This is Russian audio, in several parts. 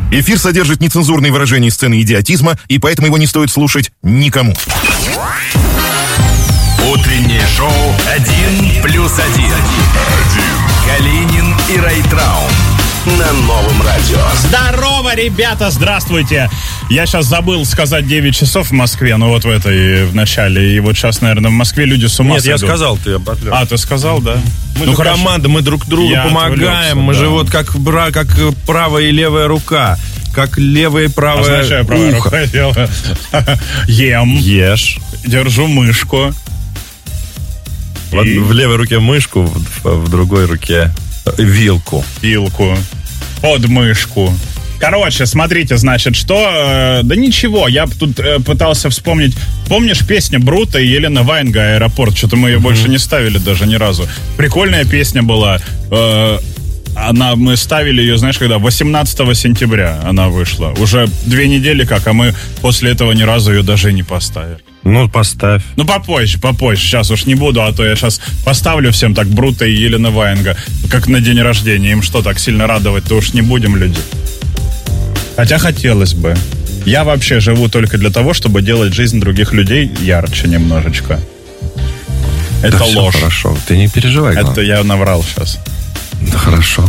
Эфир содержит нецензурные выражения и сцены идиотизма, и поэтому его не стоит слушать никому. Утреннее шоу «1+1». Калинин и Райtraum на Новом радио. Здорово, ребята, здравствуйте. Я сейчас забыл сказать 9 часов в Москве, ну вот в начале. И вот сейчас, наверное, в Москве люди с ума Нет, сойдут. я сказал, ты оботлёг. А, ты сказал, да? Мы команда, мы друг другу помогаем. Мы же вот как правая и левая рука. Как левое и правое Означаю, правая ухо. рука делаю. Ем. Ешь. Держу мышку. В левой руке мышку, в другой руке вилку. Вилку. Под мышку. Короче, смотрите, значит, что... Да ничего, я тут пытался вспомнить. Помнишь песню Брута и Елены Ваенга «Аэропорт»? Что-то мы ее больше не ставили даже ни разу. Прикольная песня была. Мы ставили ее, знаешь, когда? 18 сентября она вышла. Уже 2 недели как, а мы после этого ни разу ее даже не поставили. Ну, поставь. Ну, попозже. Сейчас уж не буду, а то я сейчас поставлю всем так Брута и Елена Ваенга, как на день рождения. Им что, так сильно радовать-то уж не будем, люди? Хотя хотелось бы. Я вообще живу только для того, чтобы делать жизнь других людей ярче немножечко. Это да ложь. Все хорошо, ты не переживай. Это главное. Я наврал сейчас. Да хорошо.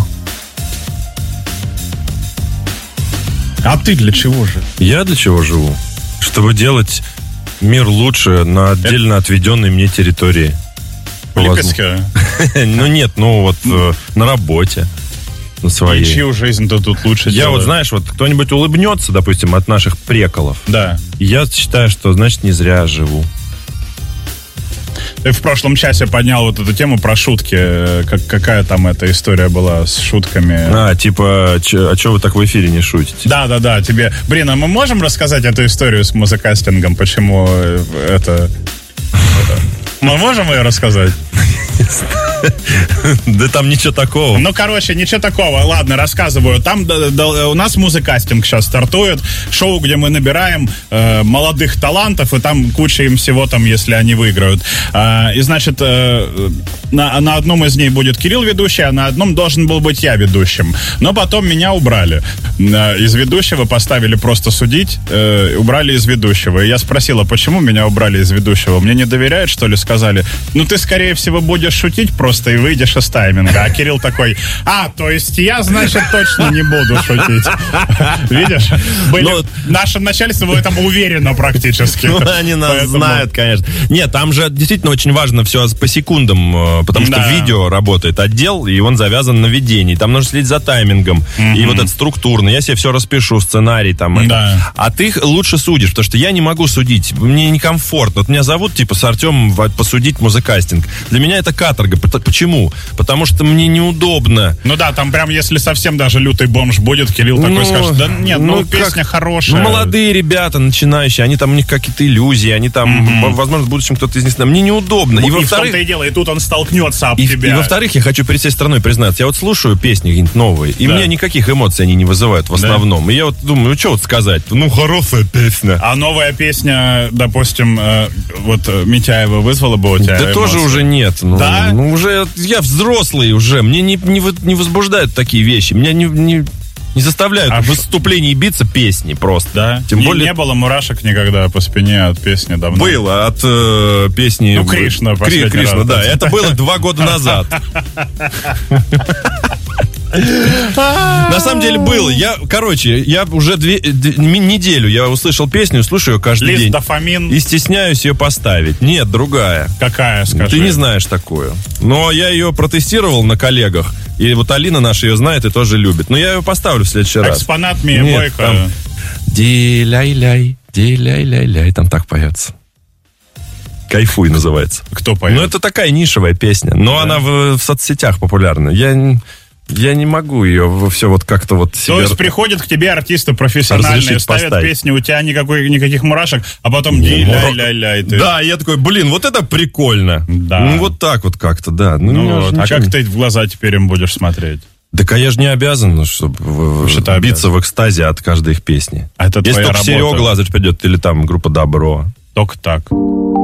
А ты для чего же? Я для чего живу? Чтобы делать мир лучше на отдельно отведенной мне территории. Липецкая? Ну нет, на работе. На своей. И чью жизнь-то тут лучше делать? Я вот, знаешь, вот кто-нибудь улыбнется, допустим, от наших преколов. Да. Я считаю, что, значит, не зря живу. Ты в прошлом часе поднял вот эту тему про шутки. Какая там эта история была с шутками? Типа, а что вы так в эфире не шутите? Да, тебе... Блин, а мы можем рассказать эту историю с музыкастингом? Почему это... Мы можем ее рассказать? Да там ничего такого. Ну, короче, ничего такого. Ладно, рассказываю. Там у нас музыкастинг сейчас стартует. Шоу, где мы набираем молодых талантов, и там куча им всего там, если они выиграют. И, значит, на одном из дней будет Кирилл ведущий, а на одном должен был быть я ведущим. Но потом меня убрали. Из ведущего поставили просто судить, убрали из ведущего. И я спросила, почему меня убрали из ведущего? Мне не доверяют, что ли? Сказали, ну, ты, скорее всего, будешь шутить просто и выйдешь из тайминга. А Кирилл такой, то есть я, значит, точно не буду шутить. Видишь? Наше начальство в этом уверено практически. Ну, они нас знают, конечно. Нет, там же действительно очень важно все по секундам, потому что видео работает отдел, и он завязан на ведении. Там нужно следить за таймингом. И вот это структурно. Я себе все распишу, сценарий там. Да. А ты лучше судишь, потому что я не могу судить. Мне некомфортно. Вот меня зовут, типа, с Артемом посудить музыкастинг. Для меня это каторга. Почему? Потому что мне неудобно. Ну да, там прям, если совсем даже лютый бомж будет, Кирилл такой скажет, да нет, песня хорошая. Ну, молодые ребята, начинающие, они там, у них какие-то иллюзии, они там, возможно, в будущем кто-то из них... Мне неудобно. И в том-то и дело, и тут он столкнется об тебя. И во-вторых, я хочу перед всей страной признаться, я вот слушаю песни какие-нибудь новые, и мне никаких эмоций они не вызывают в основном. И я вот думаю, что вот сказать? Ну, хорошая песня. А новая песня, допустим, вот Митяева вызвала бы у тебя эмоции? Тоже уже нет. Да? Ну, уже я взрослый уже. Мне не возбуждают такие вещи. Меня не заставляют в выступлении биться песни просто. Да? Тем более... Не было мурашек никогда по спине от песни давно? Было от песни... Ну, Кришна. Кришна, да. Это было 2 года назад. На самом деле было. Я уже неделю я услышал песню, слушаю ее каждый день. Дофамин. И стесняюсь ее поставить. Нет, другая. Какая, скажи? Ты не знаешь такую. Но я ее протестировал на коллегах. И вот Алина наша ее знает и тоже любит. Но я ее поставлю в следующий раз. Экспонат Мия Бойко. Ди-ляй-ляй, ди-ляй-ляй-ляй. Там так поется. «Кайфуй» называется. Кто поет? Ну, это такая нишевая песня. Но она в соцсетях популярна. Я не могу ее все вот как-то вот себе... То есть приходят к тебе артисты профессиональные, ставят поставить песни, у тебя никаких мурашек, а потом ди-ля-ля-ля. Да, я такой, вот это прикольно. Да. Ну, вот так вот как-то, да. А как ты в глаза теперь им будешь смотреть? Так а я же не обязан, чтобы биться в экстазе от каждой их песни. А это если твоя только работа. Серега Лазарь придет, или там группа «Добро». Только так.